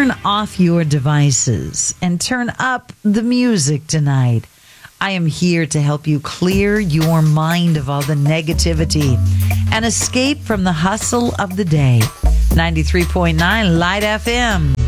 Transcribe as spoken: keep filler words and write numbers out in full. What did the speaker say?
turn off your devices and turn up the music tonight. I am here to help you clear your mind of all the negativity and escape from the hustle of the day. ninety-three point nine Light F M.